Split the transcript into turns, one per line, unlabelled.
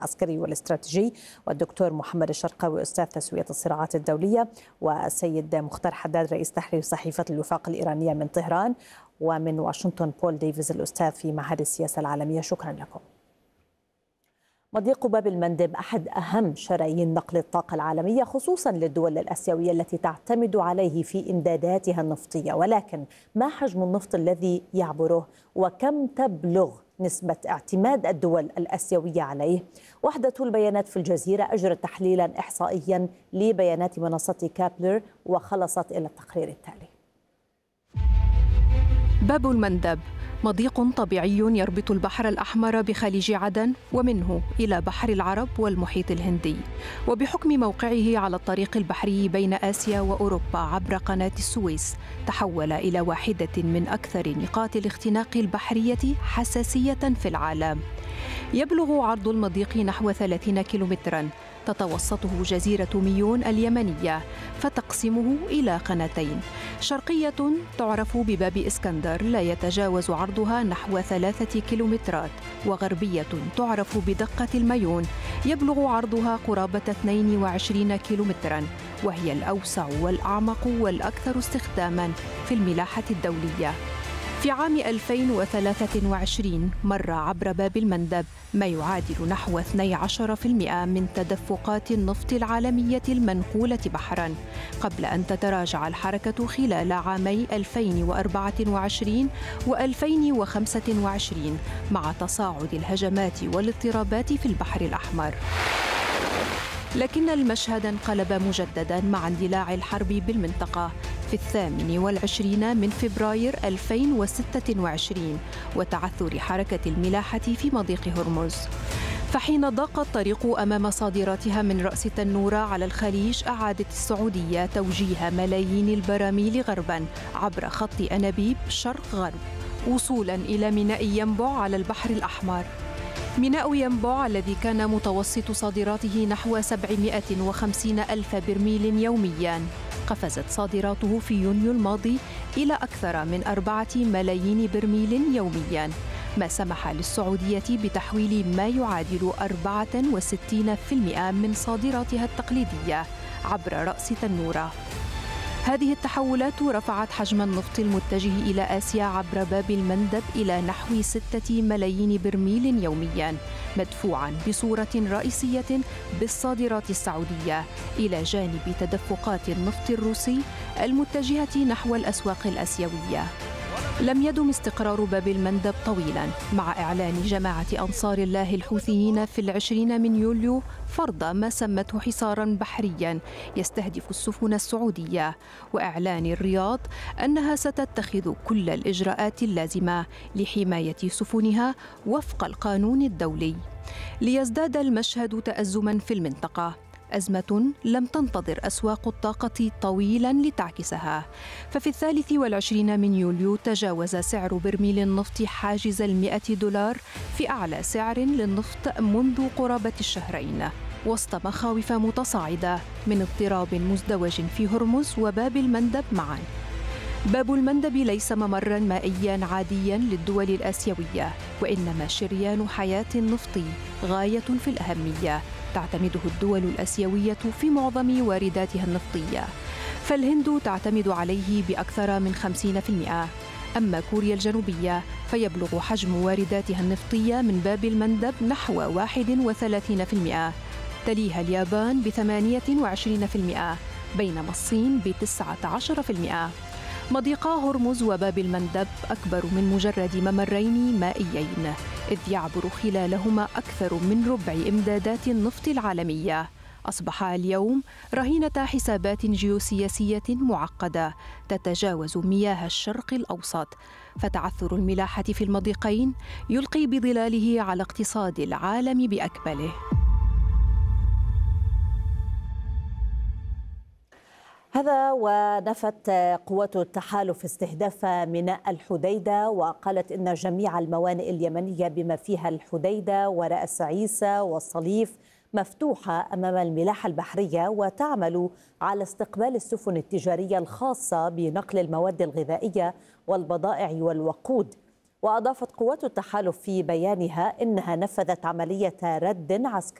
العسكري والاستراتيجي، والدكتور محمد الشرقاوي أستاذ تسوية الصراعات الدولية، والسيد مختار حداد رئيس تحرير صحيفة الوفاق الإيرانية من طهران، ومن واشنطن بول ديفيز الأستاذ في معهد السياسة العالمية. شكرا لكم. مضيق باب المندب أحد أهم شرايين نقل الطاقة العالمية، خصوصا للدول الآسيوية التي تعتمد عليه في إمداداتها النفطية، ولكن ما حجم النفط الذي يعبره وكم تبلغ نسبة اعتماد الدول الآسيوية عليه؟ وحدة البيانات في الجزيرة أجرت تحليلا إحصائيا لبيانات منصة كابلر وخلصت إلى التقرير التالي.
باب المندب مضيق طبيعي يربط البحر الأحمر بخليج عدن ومنه إلى بحر العرب والمحيط الهندي، وبحكم موقعه على الطريق البحري بين آسيا وأوروبا عبر قناة السويس تحول إلى واحدة من أكثر نقاط الاختناق البحرية حساسية في العالم. يبلغ عرض المضيق نحو 30 كيلومتراً، تتوسطه جزيرة ميون اليمنية، فتقسمه إلى قناتين، شرقية تعرف بباب إسكندر لا يتجاوز عرضها نحو 3 كيلومترات، وغربية تعرف بدقة الميون يبلغ عرضها قرابة 22 كيلومتراً، وهي الأوسع والأعمق والأكثر استخداماً في الملاحة الدولية. في عام 2023 مر عبر باب المندب ما يعادل نحو 12% من تدفقات النفط العالمية المنقولة بحراً، قبل أن تتراجع الحركة خلال عامي 2024 و2025 مع تصاعد الهجمات والاضطرابات في البحر الأحمر. لكن المشهد انقلب مجدداً مع اندلاع الحرب بالمنطقة في 28 من فبراير 2026 وتعثر حركة الملاحة في مضيق هرمز. فحين ضاق الطريق أمام صادراتها من رأس تنورة على الخليج، أعادت السعودية توجيه ملايين البراميل غرباً عبر خط أنابيب شرق غرب وصولاً إلى ميناء ينبع على البحر الأحمر. ميناء ينبع الذي كان متوسط صادراته نحو 750 ألف برميل يومياً، قفزت صادراته في يونيو الماضي إلى أكثر من 4 ملايين برميل يومياً، ما سمح للسعودية بتحويل ما يعادل 64% من صادراتها التقليدية عبر رأس تنورة. هذه التحولات رفعت حجم النفط المتجه إلى آسيا عبر باب المندب إلى نحو 6 ملايين برميل يومياً، مدفوعاً بصورة رئيسية بالصادرات السعودية إلى جانب تدفقات النفط الروسي المتجهة نحو الأسواق الآسيوية. لم يدم استقرار باب المندب طويلاً، مع إعلان جماعة أنصار الله الحوثيين في 20 من يوليو فرض ما سمته حصاراً بحرياً يستهدف السفن السعودية، وإعلان الرياض أنها ستتخذ كل الإجراءات اللازمة لحماية سفنها وفق القانون الدولي. ليزداد المشهد تأزماً في المنطقة، أزمة لم تنتظر أسواق الطاقة طويلاً لتعكسها، ففي 23 من يوليو تجاوز سعر برميل النفط حاجز $100 في أعلى سعر للنفط منذ قرابة الشهرين، وسط مخاوف متصاعدة من اضطراب مزدوج في هرمز وباب المندب معاً. باب المندب ليس ممراً مائياً عادياً للدول الآسيوية، وإنما شريان حياة نفطي غاية في الأهمية تعتمده الدول الآسيوية في معظم وارداتها النفطية، فالهند تعتمد عليه بأكثر من 50%، أما كوريا الجنوبية فيبلغ حجم وارداتها النفطية من باب المندب نحو 31%، تليها اليابان ب28%، بينما الصين ب19%. مضيقا هرمز وباب المندب أكبر من مجرد ممرين مائيين، إذ يعبر خلالهما أكثر من ربع إمدادات النفط العالمية. أصبح اليوم رهينة حسابات جيوسياسية معقدة تتجاوز مياه الشرق الأوسط، فتعثر الملاحة في المضيقين يلقي بظلاله على اقتصاد العالم بأكمله.
هذا ونفت قوات التحالف استهداف ميناء الحديدة، وقالت إن جميع الموانئ اليمنية بما فيها الحديدة ورأس عيسى والصليف مفتوحة أمام الملاحة البحرية، وتعمل على استقبال السفن التجارية الخاصة بنقل المواد الغذائية والبضائع والوقود. وأضافت قوات التحالف في بيانها إنها نفذت عملية رد عسكري